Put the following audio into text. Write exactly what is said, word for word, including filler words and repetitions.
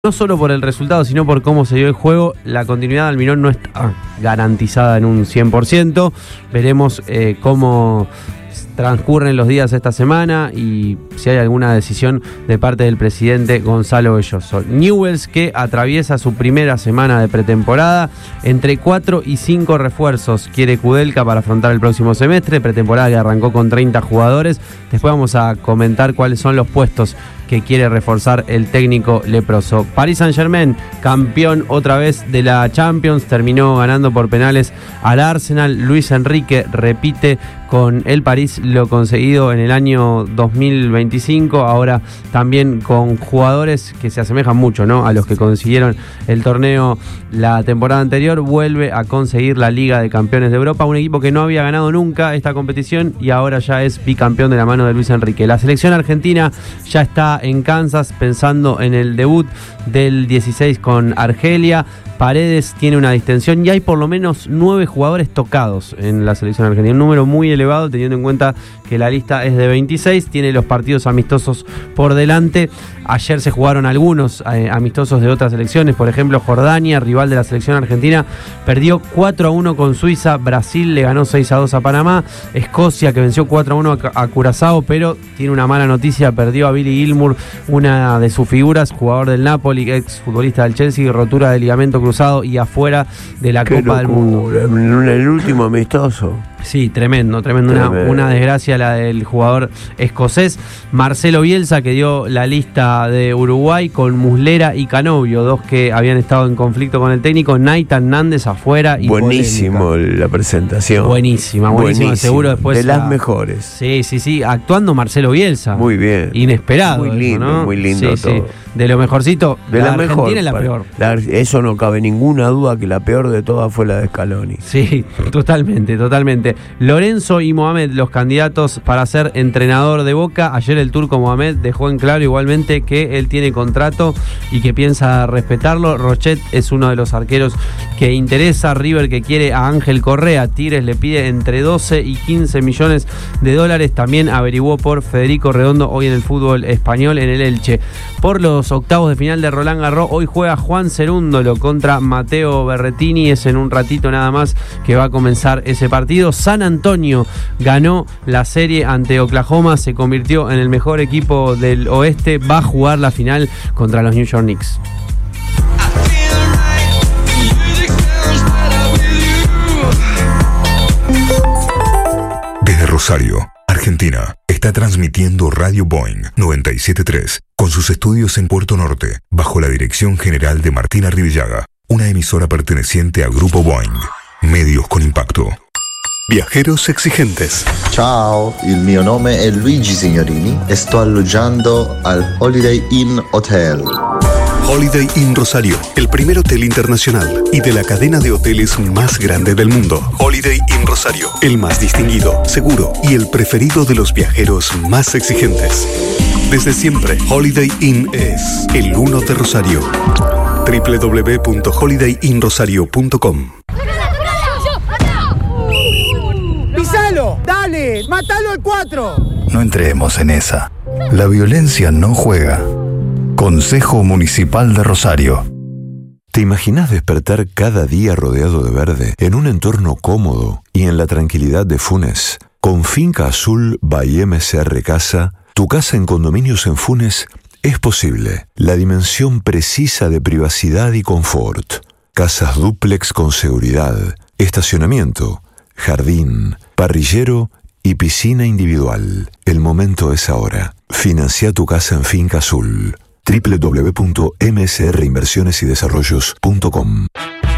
No solo por el resultado, sino por cómo se dio el juego, la continuidad de Almirón no está garantizada en un cien por ciento. Veremos eh, cómo transcurren los días esta semana y si hay alguna decisión de parte del presidente Gonzalo Belloso. Newell's, que atraviesa su primera semana de pretemporada, entre cuatro y cinco refuerzos quiere Kudelka para afrontar el próximo semestre, pretemporada que arrancó con treinta jugadores. Después vamos a comentar cuáles son los puestos que quiere reforzar el técnico leproso. Paris Saint-Germain, campeón otra vez de la Champions, terminó ganando por penales al Arsenal. Luis Enrique repite con el París lo conseguido en el año dos mil veinticinco, ahora también con jugadores que se asemejan mucho, ¿no?, a los que consiguieron el torneo la temporada anterior. Vuelve a conseguir la Liga de Campeones de Europa, un equipo que no había ganado nunca esta competición y ahora ya es bicampeón de la mano de Luis Enrique. La selección argentina ya está en Kansas pensando en el debut del dieciséis con Argelia. Paredes tiene una distensión y hay por lo menos nueve jugadores tocados en la selección argentina, un número muy elevado teniendo en cuenta que la lista es de veintiséis, tiene los partidos amistosos por delante. Ayer se jugaron algunos eh, amistosos de otras selecciones, por ejemplo Jordania, rival de la selección argentina, perdió cuatro a uno con Suiza, Brasil le ganó seis a dos a Panamá, Escocia, que venció cuatro a uno a, a Curazao, pero tiene una mala noticia, perdió a Billy Gilmour, una de sus figuras, jugador del Napoli, ex futbolista del Chelsea, rotura de ligamento cruzado y afuera de la Copa del Mundo. En el último amistoso. Sí, tremendo, tremendo, tremendo. Una, una desgracia la del jugador escocés. Marcelo Bielsa, que dio la lista de Uruguay con Muslera y Canovio, dos que habían estado en conflicto con el técnico. Nathan Nández afuera y buenísimo polémica. La presentación. Buenísima, buenísima, buenísimo. Seguro después. De las a... mejores. Sí, sí, sí, actuando Marcelo Bielsa. Muy bien. Inesperado. Muy lindo, eso, ¿no? muy lindo sí, todo. Sí. De lo mejorcito, de la, la Argentina mejor, es la para, peor. La, eso no cabe ninguna duda que la peor de todas fue la de Scaloni. Sí, totalmente, totalmente. Lorenzo y Mohamed, los candidatos para ser entrenador de Boca. Ayer el turco Mohamed dejó en claro igualmente que él tiene contrato y que piensa respetarlo. Rochet es uno de los arqueros que interesa. River, que quiere a Ángel Correa. Tigres le pide entre doce y quince millones de dólares. También averiguó por Federico Redondo hoy en el fútbol español, en el Elche. Por los octavos de final de Roland Garros, hoy juega Juan Cerúndolo contra Matteo Berrettini. Es en un ratito nada más que va a comenzar ese partido. San Antonio ganó la serie ante Oklahoma, se convirtió en el mejor equipo del oeste, va a jugar la final contra los New York Knicks. Desde Rosario, Argentina, está transmitiendo Radio Boing noventa y siete punto tres con sus estudios en Puerto Norte, bajo la dirección general de Martina Rivillaga, una emisora perteneciente al Grupo Boing, medios con impacto. Viajeros exigentes. Ciao, il mio nome è Luigi Signorini e sto alloggiando al Holiday Inn Hotel. Holiday Inn Rosario, el primer hotel internacional y de la cadena de hoteles más grande del mundo. Holiday Inn Rosario, el más distinguido, seguro y el preferido de los viajeros más exigentes. Desde siempre, Holiday Inn es el uno de Rosario. doble u doble u doble u punto holiday inn rosario punto com. ¡Pisalo! ¡Dale! ¡Mátalo al cuatro! No entremos en esa. La violencia no juega. Consejo Municipal de Rosario. ¿Te imaginas despertar cada día rodeado de verde, en un entorno cómodo y en la tranquilidad de Funes? Con Finca Azul by M C R Casa, tu casa en condominios en Funes es posible. La dimensión precisa de privacidad y confort. Casas dúplex con seguridad, estacionamiento, jardín, parrillero y piscina individual. El momento es ahora. Financia tu casa en Finca Azul. doble u doble u doble u punto m s r inversiones y desarrollos punto com.